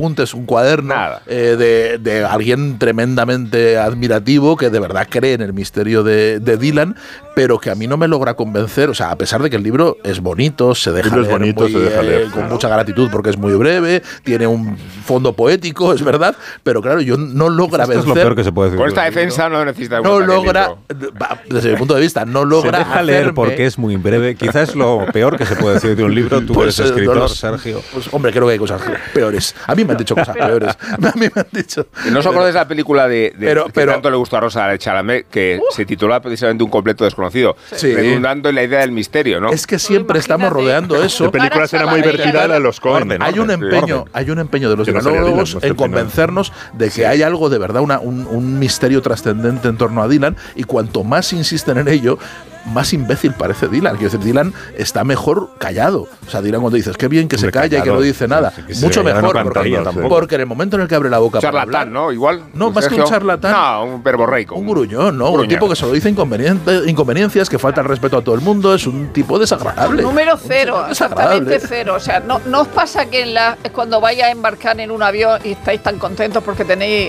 apuntes, un cuaderno de alguien tremendamente admirativo que de verdad cree en el misterio de Dylan, pero que a mí no me logra convencer, o sea, a pesar de que el libro es bonito, se deja leer con mucha gratitud porque es muy breve, tiene un fondo poético, es verdad, pero claro, yo no logra vencer. Es lo peor que se puede decir. Con esta defensa no necesita no logra, desde mi punto de vista, no logra se deja leer porque es muy breve. Quizás es lo peor que se puede decir de un libro. Tú eres escritor, Sergio. Pues hombre, creo que hay cosas peores. A mí me han dicho cosas peores. A mí me han dicho. ¿No os acordáis de la película que tanto le gustó a Rosa Chalamet, que se titula precisamente Un completo desconocido, redundando en la idea del misterio, ¿no? Es que siempre estamos rodeando eso. La película será muy vertida a los Coen. Hay un empeño de los filólogos en convencernos de que hay algo de verdad, un misterio trascendente en torno a Dylan, y cuanto más insisten en ello, más imbécil parece Dylan. Quiero decir, Dylan está mejor callado. O sea, Dylan, cuando dices qué bien que se calla y que no dice nada, mucho mejor, porque en el momento en el que abre la boca charlatán, para hablar, ¿no? Igual. No, más que un charlatán. No, un verborreico. Un gruñón, ¿no? Un tipo que solo dice inconveniencias, que falta el respeto a todo el mundo. Es un tipo desagradable. Número cero, exactamente cero. O sea, ¿no os pasa que cuando vais a embarcar en un avión y estáis tan contentos porque tenéis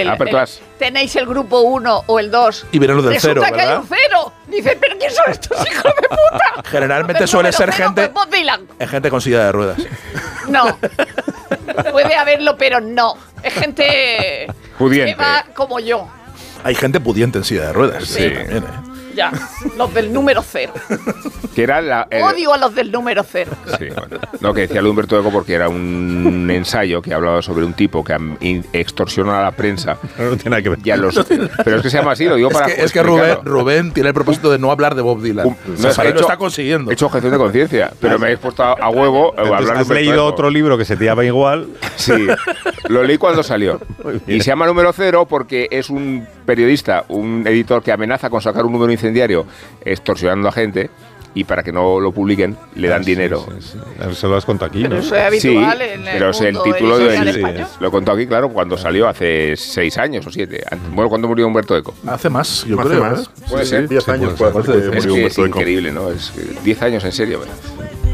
tenéis el grupo 1 o el 2 y vienen los del cero, resulta que hay un cero? Dices, ¿pero quién son estos hijos de puta? Generalmente suele ser gente con silla de ruedas. No. Puede haberlo, pero no. Es gente pudiente, que va como yo. Hay gente pudiente en silla de ruedas. Sí, también, Ya, los del número 0. Que era odio a los del número 0. Sí, bueno. No, que decía Humberto Eco porque era un ensayo que hablaba sobre un tipo que extorsiona a la prensa. No tiene nada que ver. Pero es que se llama así, lo digo para. Es que Rubén tiene el propósito de no hablar de Bob Dylan. Lo está consiguiendo. He hecho objeción de conciencia, pero me habéis puesto a huevo a hablar de ¿Has leído otro libro que se te llama igual? Sí, lo leí cuando salió. Y se llama Número 0 porque es un periodista, un editor que amenaza con sacar un número incendiario extorsionando a gente, y para que no lo publiquen le dan dinero. Sí. Se lo has contado aquí, pero ¿no? eso es habitual en el pero mundo el título español. lo he contado aquí, claro, cuando salió hace 6 años o 7. Bueno, ¿cuándo murió Humberto Eco? Hace más, yo creo. Más. Puede ser. 10 años. Es increíble, ¿no? Es 10 años en serio, ¿verdad?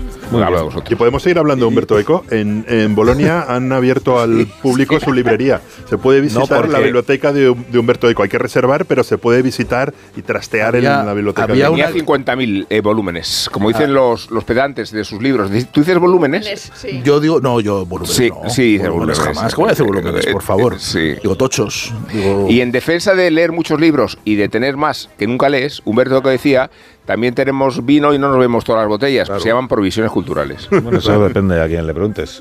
Y podemos seguir hablando de Humberto Eco. En Bolonia han abierto al público su librería. Se puede visitar la biblioteca de Humberto Eco. Hay que reservar, pero se puede visitar y trastear en la biblioteca. Tenía 50.000 volúmenes, como dicen los pedantes de sus libros. ¿Tú dices volúmenes? Sí. Yo digo, yo volúmenes. Sí, volúmenes jamás. ¿Cómo voy a decir volúmenes, por favor? Sí. Digo tochos. Y en defensa de leer muchos libros y de tener más que nunca lees, Humberto Eco decía: también tenemos vino y no nos vemos todas las botellas. Claro. Se llaman provisiones culturales. Bueno, eso depende a quién le preguntes.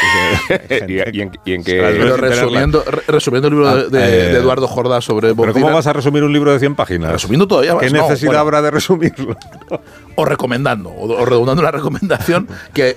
¿Y en qué? Pero resumiendo el libro de Eduardo Jordá sobre Bob ¿Pero cómo Dylan, vas a resumir un libro de 100 páginas? Resumiendo todavía más. ¿Qué necesidad habrá de resumirlo? O recomendando, o redundando la recomendación,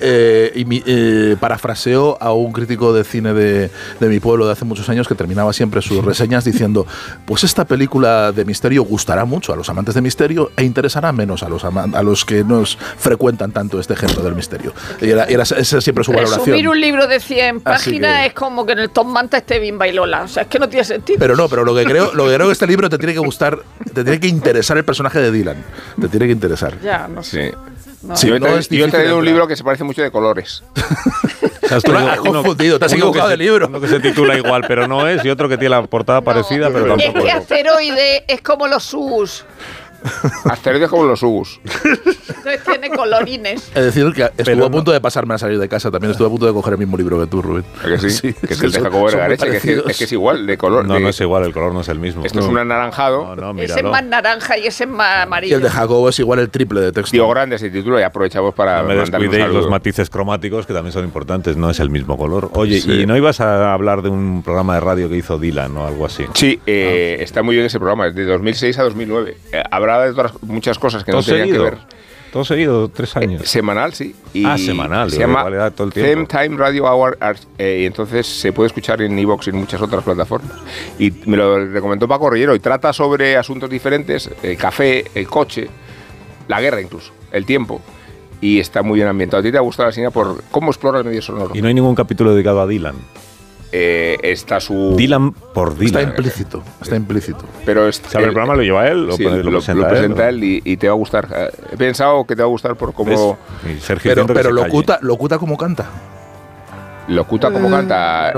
que parafraseo a un crítico de cine de mi pueblo de hace muchos años, que terminaba siempre sus reseñas diciendo: pues esta película de misterio gustará mucho a los amantes de misterio e interesará menos a los que nos frecuentan tanto este género del misterio. Y esa es siempre su valoración. Resumir un libro de 100 páginas es como que en el Tom Manta esté Bimba y Lola. O sea, es que no tiene sentido. Pero lo que creo que este libro te tiene que gustar, te tiene que interesar el personaje de Dylan. Te tiene que interesar. Ya, no sé. Sí. No. Sí, yo he traído un libro que se parece mucho de colores. Has confundido, te has equivocado de libro. Uno que se titula igual, pero no es, y otro que tiene la portada parecida, pero tampoco. Es que Asteroide es como los SUS. Asteroides como los Ugus. Entonces tiene colorines. Es decir, que estuvo a punto de pasarme a salir de casa. También estuve a punto de coger el mismo libro que tú, Rubén. ¿A que sí? Que es el de Jacobo Vergareche, es que es igual de color. No es igual, el color no es el mismo. Esto es un anaranjado. Ese es más naranja y ese es más amarillo. Y el de Jacobo es igual el triple de texto. Tío grande ese título, y aprovechamos para me descuidéis los matices cromáticos, que también son importantes. No es el mismo color. Oye, ¿y no ibas a hablar de un programa de radio que hizo Dylan o algo así? Sí, está muy bien ese programa, es de 2006 a 2009. Habrá de muchas cosas que no tenían que ver. ¿Todo seguido? 3 años. Semanal, sí. Semanal. Se llama Them Time Radio Hour, y entonces se puede escuchar en iVoox y en muchas otras plataformas. Y me lo recomendó Paco Rillero, y trata sobre asuntos diferentes: el café, el coche, la guerra incluso, el tiempo. Y está muy bien ambientado. ¿A ti te ha gustado la señal por cómo explora el medio sonoro? Y no hay ningún capítulo dedicado a Dylan. Está su... Dylan por Dylan. Está implícito. Pero el programa lo lleva él, sí, lo presenta él y te va a gustar. He pensado que te va a gustar por cómo... Pero locuta como canta. locuta como canta.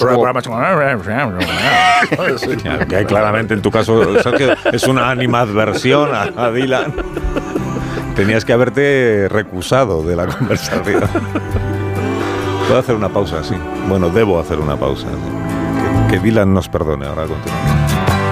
Que claramente en tu caso, Sergio, es una animadversión a Dylan. Tenías que haberte recusado de la conversación. ¿Puedo hacer una pausa? Sí. Bueno, debo hacer una pausa. Que Dylan nos perdone. Ahora continuamos.